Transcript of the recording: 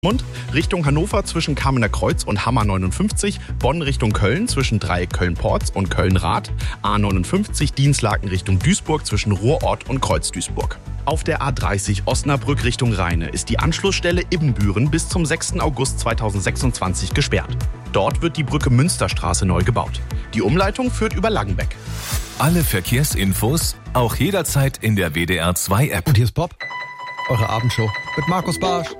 Mund, Richtung Hannover zwischen Kamener Kreuz und Hammer 59, Bonn Richtung Köln zwischen Dreieck Köln-Porz und Köln-Rath, A59 Dienstlaken Richtung Duisburg zwischen Ruhrort und Kreuz Duisburg. Auf der A30 Osnabrück Richtung Rheine ist die Anschlussstelle Ibbenbüren bis zum 6. August 2026 gesperrt. Dort wird die Brücke Münsterstraße neu gebaut. Die Umleitung führt über Langenbeck. Alle Verkehrsinfos auch jederzeit in der WDR 2 App. Und hier ist Bob, eure Abendshow mit Markus Barsch.